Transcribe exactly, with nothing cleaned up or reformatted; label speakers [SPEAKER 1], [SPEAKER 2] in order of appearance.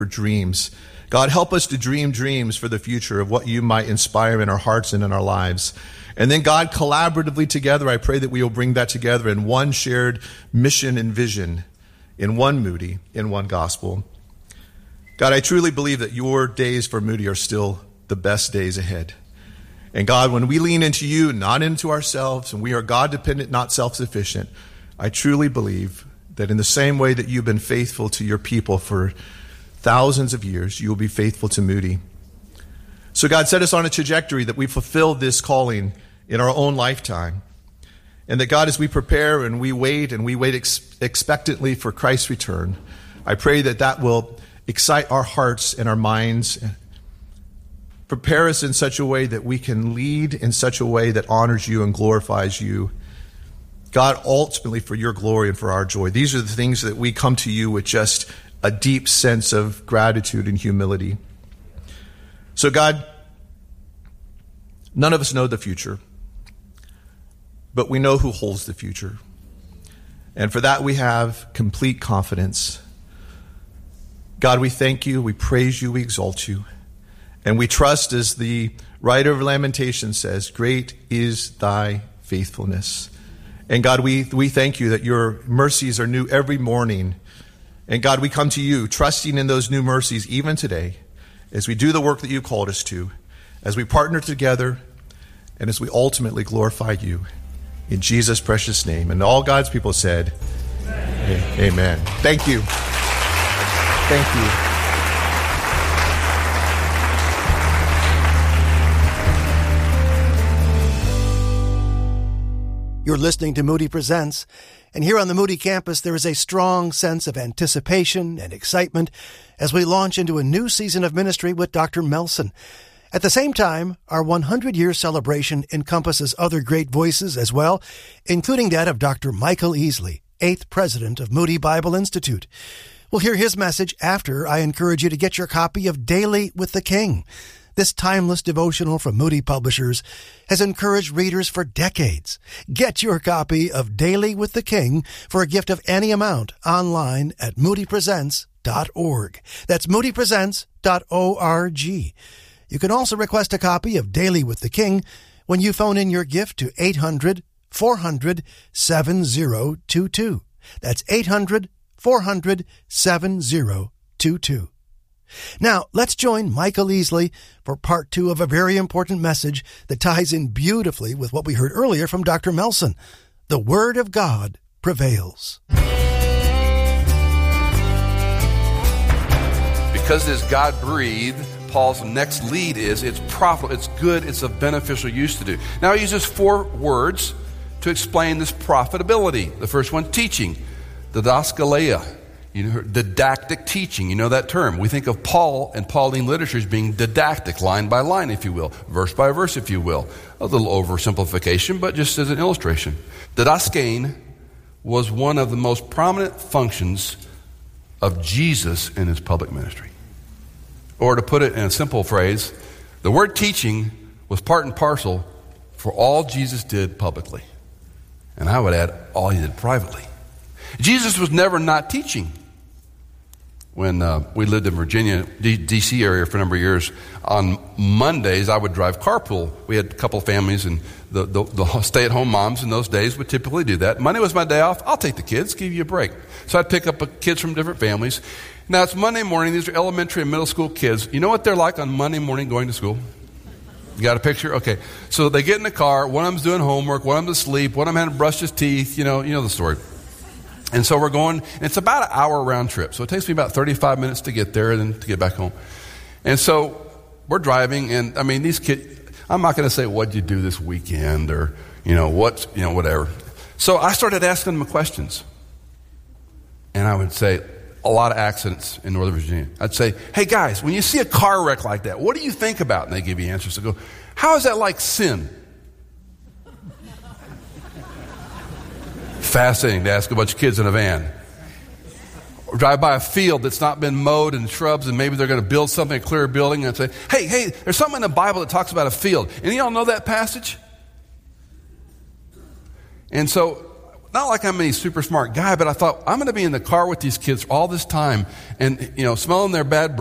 [SPEAKER 1] dreams. God, help us to dream dreams for the future of what you might inspire in our hearts and in our lives. And then, God, collaboratively together, I pray that we will bring that together in one shared mission and vision, in one Moody, in one gospel. God, I truly believe that your days for Moody are still the best days ahead. And God, when we lean into you, not into ourselves, and we are God-dependent, not self-sufficient, I truly believe that in the same way that you've been faithful to your people for thousands of years, you will be faithful to Moody. So God, set us on a trajectory that we fulfill this calling in our own lifetime. And that God, as we prepare and we wait and we wait ex- expectantly for Christ's return, I pray that that will excite our hearts and our minds, prepare us in such a way that we can lead in such a way that honors you and glorifies you. God, ultimately for your glory and for our joy. These are the things that we come to you with just a deep sense of gratitude and humility. So God, none of us know the future, but we know who holds the future. And for that we have complete confidence. God, we thank you, we praise you, we exalt you. And we trust, as the writer of Lamentations says, great is thy faithfulness. And God, we, we thank you that your mercies are new every morning. And God, we come to you trusting in those new mercies even today as we do the work that you called us to, as we partner together, and as we ultimately glorify you. In Jesus' precious name. And all God's people said, Amen. Amen. Thank you. Thank you.
[SPEAKER 2] You're listening to Moody Presents, and here on the Moody campus there is a strong sense of anticipation and excitement as we launch into a new season of ministry with Doctor Melson. At the same time, our hundred-year celebration encompasses other great voices as well, including that of Doctor Michael Easley, eighth president of Moody Bible Institute. We'll hear his message after I encourage you to get your copy of Daily with the King. This timeless devotional from Moody Publishers has encouraged readers for decades. Get your copy of Daily with the King for a gift of any amount online at moody presents dot org. That's moody presents dot org. You can also request a copy of Daily with the King when you phone in your gift to eight hundred, four hundred, seven oh two two. That's eight hundred, four hundred, seven oh two two. Now, let's join Michael Easley for part two of a very important message that ties in beautifully with what we heard earlier from Doctor Melson. The Word of God prevails.
[SPEAKER 3] Because it is God-breathed, Paul's next lead is it's profitable, it's good, it's of beneficial use to do. Now he uses four words to explain this profitability. The first one, teaching, didaskaleia. You know, didactic teaching, you know that term. We think of Paul and Pauline literature as being didactic, line by line, if you will, verse by verse, if you will. A little oversimplification, but just as an illustration. Didaskein was one of the most prominent functions of Jesus in his public ministry. Or to put it in a simple phrase, the word teaching was part and parcel for all Jesus did publicly. And I would add, all he did privately. Jesus was never not teaching. When uh, we lived in Virginia, D- D.C. area for a number of years, on Mondays I would drive carpool. We had a couple of families, and the, the, the stay-at-home moms in those days would typically do that. Monday was my day off. I'll take the kids, give you a break. So I'd pick up kids from different families. Now it's Monday morning. These are elementary and middle school kids. You know what they're like on Monday morning going to school? You got a picture? Okay. So they get in the car. One of them's doing homework. One of them's asleep. One of them had to brush his teeth. You know, you know the story. And so we're going, and it's about an hour round trip. So it takes me about thirty-five minutes to get there and then to get back home. And so we're driving, and I mean, these kids, I'm not going to say, what'd you do this weekend, or, you know, what, you know, whatever. So I started asking them questions. And I would say, a lot of accidents in Northern Virginia. I'd say, hey guys, when you see a car wreck like that, what do you think about? And they give you answers. I go, how is that like sin? Fascinating to ask a bunch of kids in a van. Or drive by a field that's not been mowed and shrubs, and maybe they're going to build something, a clear building, and say, hey, hey, there's something in the Bible that talks about a field. Any of y'all know that passage? And so not like I'm any super smart guy, but I thought, I'm going to be in the car with these kids all this time and, you know, smelling their bad